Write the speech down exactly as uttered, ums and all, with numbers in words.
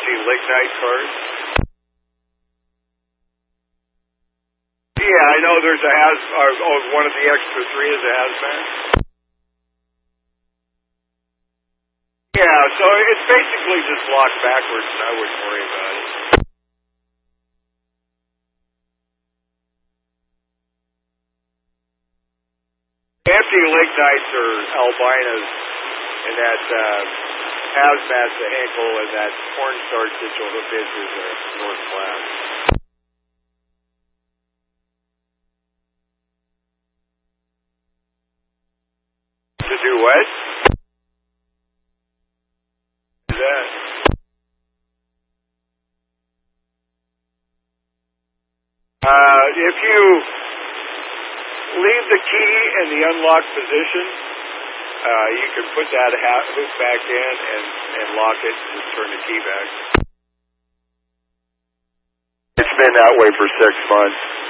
empty lignite cars. Yeah, I know there's a haz. Uh, oh, one of the extra three is a hazmat. Yeah, so it's basically just locked backwards, and I wouldn't worry about it. Empty lignites are albinas, and that uh, hazmat's a Henkel, and that cornstarch that you'll hook into is a North Class. To do what? That. Uh, if you leave the key in the unlocked position, uh, you can put that ha- hook back in and, and lock it and just turn the key back. It's been that way for six months.